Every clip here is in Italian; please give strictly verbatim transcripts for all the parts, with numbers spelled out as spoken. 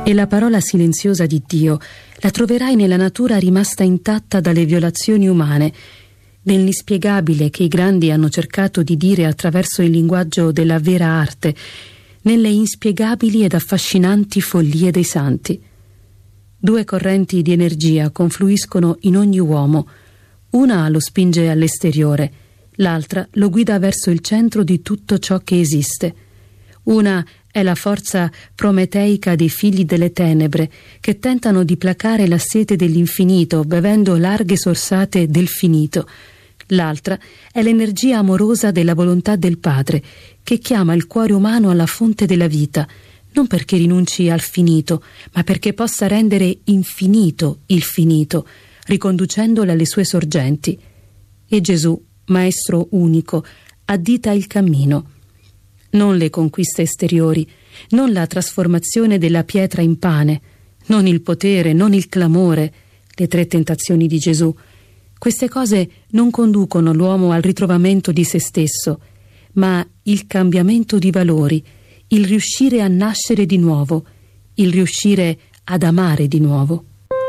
E la parola silenziosa di Dio la troverai nella natura rimasta intatta dalle violazioni umane, nell'inspiegabile che i grandi hanno cercato di dire attraverso il linguaggio della vera arte, nelle inspiegabili ed affascinanti follie dei santi. Due correnti di energia confluiscono in ogni uomo, una lo spinge all'esteriore, l'altra lo guida verso il centro di tutto ciò che esiste. Una è la forza prometeica dei figli delle tenebre, che tentano di placare la sete dell'infinito bevendo larghe sorsate del finito. L'altra è l'energia amorosa della volontà del Padre, che chiama il cuore umano alla fonte della vita, non perché rinunci al finito, ma perché possa rendere infinito il finito, riconducendolo alle sue sorgenti. E Gesù, Maestro unico, addita il cammino. Non le conquiste esteriori, non la trasformazione della pietra in pane, non il potere, non il clamore, le tre tentazioni di Gesù. Queste cose non conducono l'uomo al ritrovamento di se stesso, ma il cambiamento di valori, il riuscire a nascere di nuovo, il riuscire ad amare di nuovo.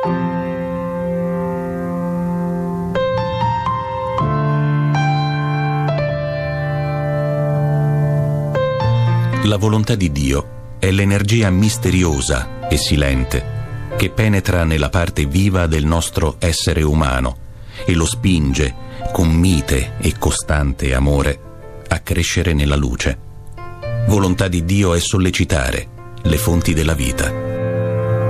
La volontà di Dio è l'energia misteriosa e silente che penetra nella parte viva del nostro essere umano e lo spinge, con mite e costante amore, a crescere nella luce. Volontà di Dio è sollecitare le fonti della vita.